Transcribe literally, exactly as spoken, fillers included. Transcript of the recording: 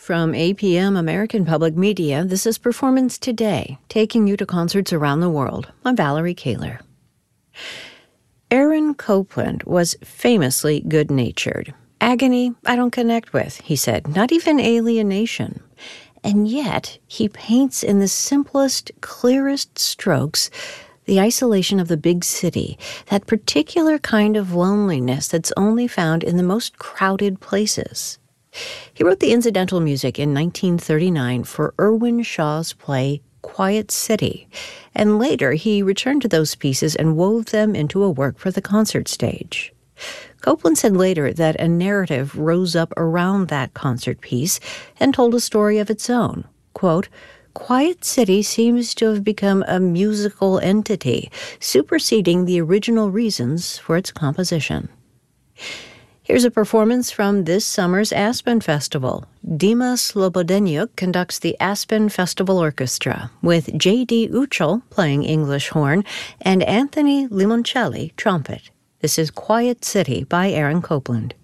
From A P M American Public Media, this is Performance Today, taking you to concerts around the world. I'm Valerie Kaler. Aaron Copland was famously good-natured. Agony, I don't connect with, he said, not even alienation. And yet, he paints in the simplest, clearest strokes the isolation of the big city, that particular kind of loneliness that's only found in the most crowded places. He wrote the incidental music in nineteen thirty-nine for Irwin Shaw's play Quiet City, and later he returned to those pieces and wove them into a work for the concert stage. Copland said later that a narrative rose up around that concert piece and told a story of its own. Quote, Quiet City seems to have become a musical entity, superseding the original reasons for its composition. Here's a performance from this summer's Aspen Festival. Dima Slobodenyuk conducts the Aspen Festival Orchestra, with J D Uchel playing English horn and Anthony Limoncelli trumpet. This is Quiet City by Aaron Copland.